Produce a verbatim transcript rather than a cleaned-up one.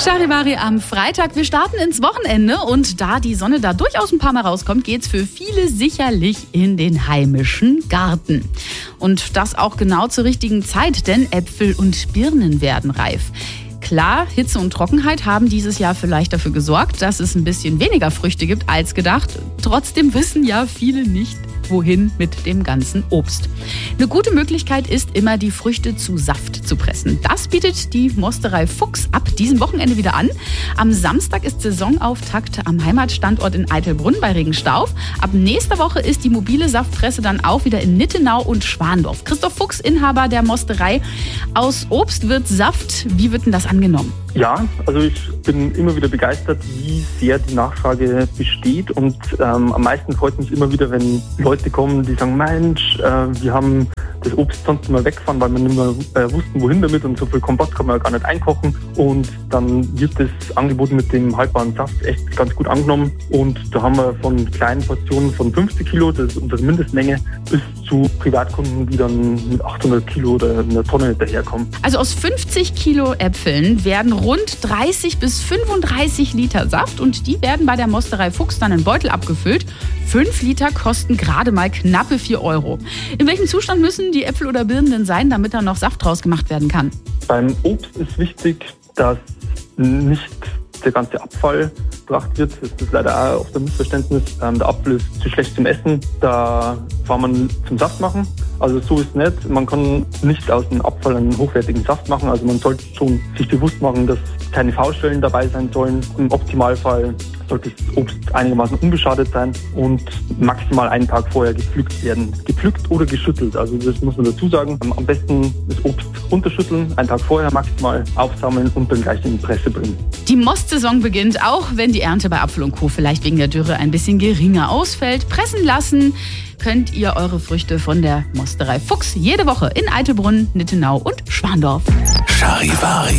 Charivari am Freitag. Wir starten ins Wochenende und da die Sonne da durchaus ein paar Mal rauskommt, geht's für viele sicherlich in den heimischen Garten. Und das auch genau zur richtigen Zeit, denn Äpfel und Birnen werden reif. Klar, Hitze und Trockenheit haben dieses Jahr vielleicht dafür gesorgt, dass es ein bisschen weniger Früchte gibt als gedacht. Trotzdem wissen ja viele nicht, wohin mit dem ganzen Obst. Eine gute Möglichkeit ist immer, die Früchte zu Saft zu pressen. Das bietet die Mosterei Fuchs ab diesem Wochenende wieder an. Am Samstag ist Saisonauftakt am Heimatstandort in Eitelbrunn bei Regenstauf. Ab nächster Woche ist die mobile Saftpresse dann auch wieder in Nittenau und Schwandorf. Christoph Fuchs, Inhaber der Mosterei. Aus Obst wird Saft. Wie wird denn das angenommen? Ja, also ich bin immer wieder begeistert, wie sehr die Nachfrage besteht und ähm, am meisten freut mich immer wieder, wenn Leute kommen, die sagen, Mensch, äh, wir haben das Obst sonst immer wegfahren, weil wir nicht mehr äh, wussten, wohin damit und so viel Kompott kann man ja gar nicht einkochen und dann wird das Angebot mit dem haltbaren Saft echt ganz gut angenommen und da haben wir von kleinen Portionen von fünfzig Kilo, das ist unsere Mindestmenge, bis zu Privatkunden, die dann mit achthundert Kilo oder einer Tonne daherkommen. Also aus fünfzig Kilo Äpfeln werden rund dreißig bis fünfunddreißig Liter Saft und die werden bei der Mosterei Fuchs dann in Beutel abgefüllt. Fünf Liter kosten gerade mal knappe vier Euro. In welchem Zustand müssen die Äpfel oder Birnen denn sein, damit da noch Saft draus gemacht werden kann? Beim Obst ist wichtig, dass nicht der ganze Abfall gebracht wird. Das ist leider auch oft ein Missverständnis. Ähm, der Apfel ist zu schlecht zum Essen. Da kann man zum Saft machen. Also so ist es nicht. Man kann nicht aus dem Abfall einen hochwertigen Saft machen. Also man sollte schon sich bewusst machen, dass keine V-Stellen dabei sein sollen. Im Optimalfall sollte das Obst einigermaßen unbeschadet sein und maximal einen Tag vorher gepflückt werden. Gepflückt oder geschüttelt, also das muss man dazu sagen. Am besten das Obst unterschütteln, einen Tag vorher maximal aufsammeln und dann gleich in die Presse bringen. Die Mostsaison beginnt, auch wenn die Ernte bei Apfel und Co. vielleicht wegen der Dürre ein bisschen geringer ausfällt. Pressen lassen könnt ihr eure Früchte von der Mosterei Fuchs jede Woche in Eitelbrunn, Nittenau und Schwandorf. Charivari.